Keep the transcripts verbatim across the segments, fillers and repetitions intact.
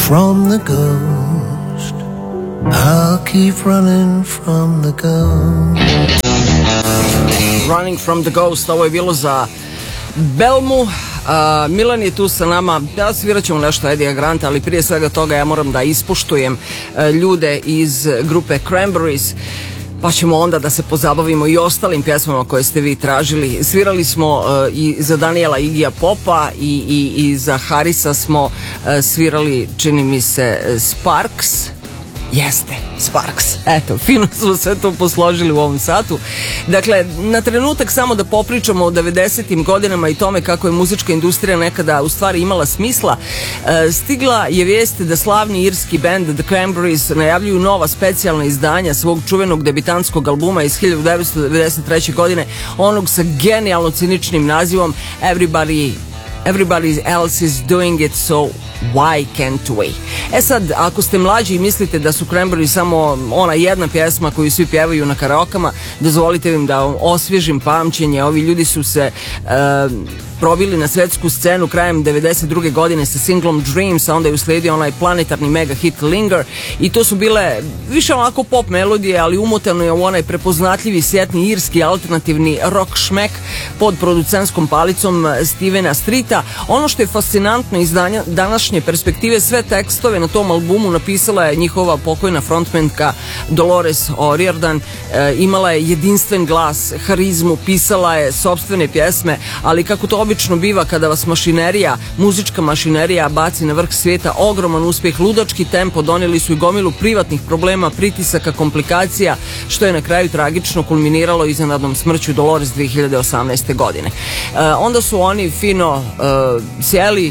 from the ghost. I'll keep running from the ghost. Running from the Ghost, ovo je bilo za Belmu. uh, Milan je tu sa nama, ja svirat ćemo nešto Edija Granta, ali prije svega toga ja moram da ispoštujem uh, ljude iz grupe Cranberries, pa ćemo onda da se pozabavimo i ostalim pjesmama koje ste vi tražili. Svirali smo uh, i za Daniela Igija Popa i, i, i za Harisa smo uh, svirali, čini mi se, Sparks. Jeste, Sparks. Eto, fino smo sve to posložili u ovom satu. Dakle, na trenutak samo da popričamo o devedesetim godinama i tome kako je muzička industrija nekada u stvari imala smisla. E, stigla je vijest da slavni irski band The Cranberries najavljuju nova specijalna izdanja svog čuvenog debitanskog albuma iz hiljadu devetsto devedeset treće. godine, onog sa genijalno ciničnim nazivom Everybody Everybody else is doing it, so why can't we? E sad, ako ste mlađi i mislite da su Cranberries samo ona jedna pjesma koju svi pjevaju na karaokama, dozvolite im da osvježim pamćenje. Ovi ljudi su se uh, probili na svetsku scenu krajem devedeset druge. godine sa singlom Dreams, a onda je uslijedio onaj planetarni mega hit Linger, i to su bile više onako pop melodije, ali umotano je u onaj prepoznatljivi sjetni irski alternativni rock šmek pod producentskom palicom Stevena Streeta. Ono što je fascinantno iz današnje perspektive, sve tekstove na tom albumu napisala je njihova pokojna frontmenka Dolores O'Riordan. E, imala je jedinstven glas, harizmu, pisala je sopstvene pjesme, ali kako to obično biva kada vas mašinerija, muzička mašinerija baci na vrh svijeta, ogroman uspjeh, ludački tempo, donijeli su i gomilu privatnih problema, pritisaka, komplikacija, što je na kraju tragično kulminiralo iznenadnom smrću Dolores dve hiljade osamnaeste. godine. E, onda su oni fino e, sjeli,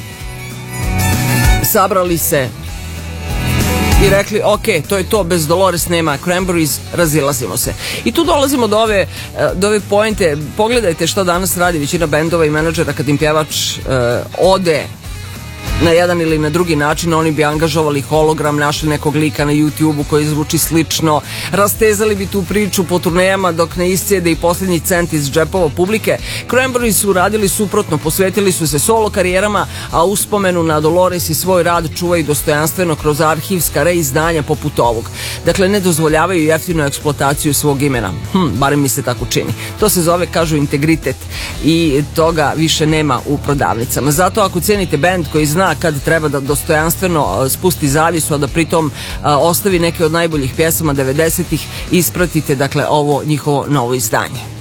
sabrali se i rekli, ok, to je to, bez Dolores nema Cranberries, razilazimo se. I tu dolazimo do ove, do ove pointe. Pogledajte što danas radi većina bendova i menadžera kad im pjevač uh, ode na jedan ili na drugi način. Oni bi angažovali hologram, našli nekog lika na YouTube-u koji zvuči slično, rastezali bi tu priču po turnejama dok ne iscijede i posljednji cent iz džepova publike. Cranberries su radili suprotno, posvetili su se solo karijerama, a uspomenu na Dolores i svoj rad čuvaju dostojanstveno kroz arhivska reizdanja poput ovog. Dakle, ne dozvoljavaju jeftinu eksploataciju svog imena. Hm, barem mi se tako čini. To se zove, kažu, integritet, i toga više nema u prodavnicama. Zato ako cijenite bend koji zna kad treba da dostojanstveno spusti zavisu, a da pritom a, ostavi neke od najboljih pjesama devedesetih, ispratite dakle ovo njihovo novo izdanje.